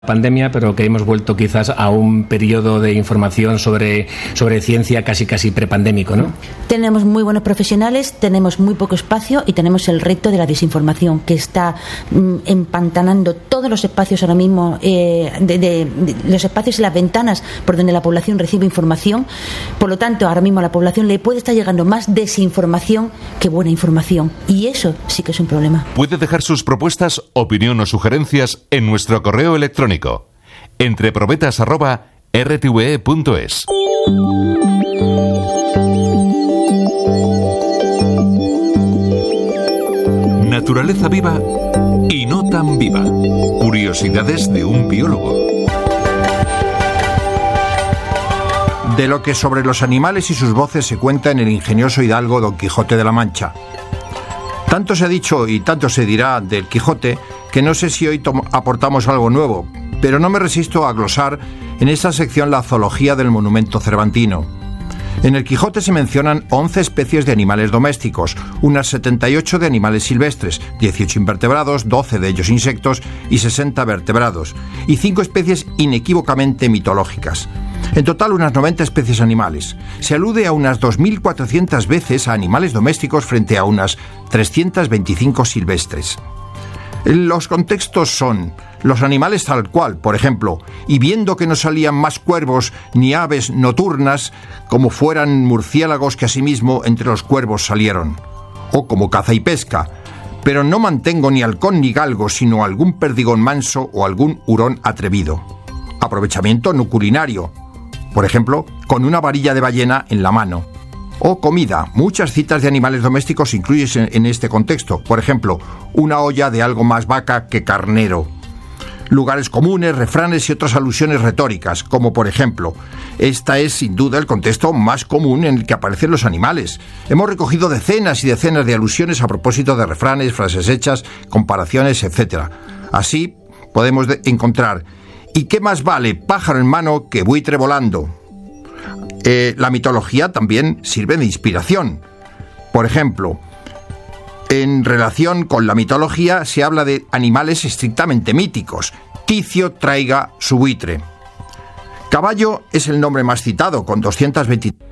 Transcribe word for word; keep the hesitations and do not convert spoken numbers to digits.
Pandemia, pero que hemos vuelto quizás a un periodo de información sobre, sobre ciencia casi casi prepandémico, ¿no? Tenemos muy buenos profesionales, tenemos muy poco espacio y tenemos el reto de la desinformación que está mm, empantanando todos los espacios ahora mismo, eh, de, de, de los espacios y las ventanas por donde la población recibe información. Por lo tanto, ahora mismo a la población le puede estar llegando más desinformación que buena información, y eso sí que es un problema. Puede dejar sus propuestas, opinión o sugerencias en nuestro correo electrónico entreprobetas arroba r t v e punto es. Naturaleza viva y no tan viva. Curiosidades de un biólogo. De lo que sobre los animales y sus voces se cuenta en el ingenioso hidalgo Don Quijote de la Mancha. Tanto se ha dicho y tanto se dirá del Quijote que no sé si hoy aportamos algo nuevo, pero no me resisto a glosar en esta sección la zoología del monumento cervantino. En el Quijote se mencionan once especies de animales domésticos, unas setenta y ocho de animales silvestres, dieciocho invertebrados, doce de ellos insectos y sesenta vertebrados, y cinco especies inequívocamente mitológicas. En total, unas noventa especies animales. Se alude a unas dos mil cuatrocientas veces a animales domésticos frente a unas trescientos veinticinco silvestres. Los contextos son los animales tal cual, por ejemplo, y viendo que no salían más cuervos ni aves nocturnas, como fueran murciélagos que asimismo entre los cuervos salieron, o como caza y pesca, pero no mantengo ni halcón ni galgo, sino algún perdigón manso o algún hurón atrevido. Aprovechamiento no culinario, por ejemplo, con una varilla de ballena en la mano. O comida. Muchas citas de animales domésticos incluyen en este contexto. Por ejemplo, una olla de algo más vaca que carnero. Lugares comunes, refranes y otras alusiones retóricas, como por ejemplo, esta es sin duda el contexto más común en el que aparecen los animales. Hemos recogido decenas y decenas de alusiones a propósito de refranes, frases hechas, comparaciones, etcétera. Así podemos encontrar: ¿y qué más vale pájaro en mano que buitre volando? Eh, la mitología también sirve de inspiración. Por ejemplo, en relación con la mitología se habla de animales estrictamente míticos. Ticio traiga su buitre. Caballo es el nombre más citado, con doscientos veinte...